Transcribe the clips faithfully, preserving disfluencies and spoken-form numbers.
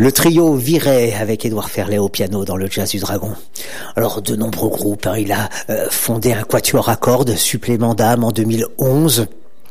Le trio Viret avec Édouard Ferlet au piano dans le Jazz du Dragon. Alors de nombreux groupes, hein, il a euh, fondé un quatuor à cordes, Supplément d'âme en deux mille onze.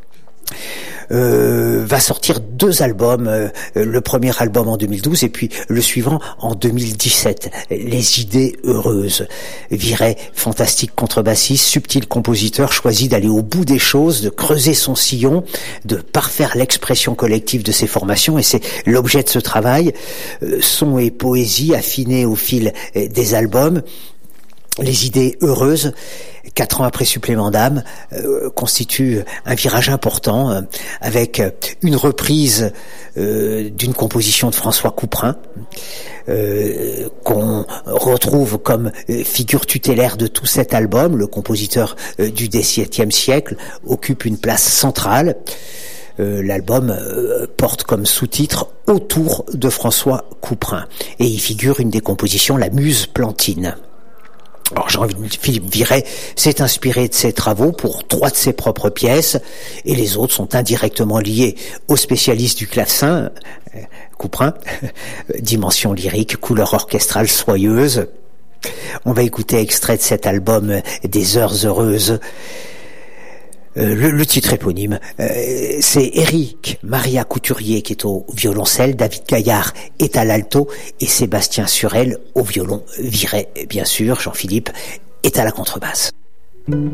Euh, va sortir deux albums, euh, le premier album en deux mille douze et puis le suivant en deux mille dix-sept, Les idées heureuses. Viret, fantastique contrebassiste, subtil compositeur, choisit d'aller au bout des choses, de creuser son sillon, de parfaire l'expression collective de ses formations, et c'est l'objet de ce travail. Euh, son et poésie affinés au fil des albums. Les idées heureuses, quatre ans après Supplément d'âme, euh, constitue un virage important euh, avec une reprise euh, d'une composition de François Couperin euh, qu'on retrouve comme euh, figure tutélaire de tout cet album. Le compositeur euh, du dix-septième siècle occupe une place centrale. Euh, l'album euh, porte comme sous-titre « Autour de François Couperin » et y figure une des compositions, la Muse Plantine. Alors Jean-Philippe Viret s'est inspiré de ses travaux pour trois de ses propres pièces, et les autres sont indirectement liés au spécialiste du clavecin, Couperin, dimension lyrique, couleur orchestrale soyeuse. On va écouter extrait de cet album des Heures heureuses. Euh, le, le titre éponyme, euh, c'est Éric Maria Couturier qui est au violoncelle, David Gaillard est à l'alto et Sébastien Surel au violon. Viret, bien sûr, Jean-Philippe est à la contrebasse.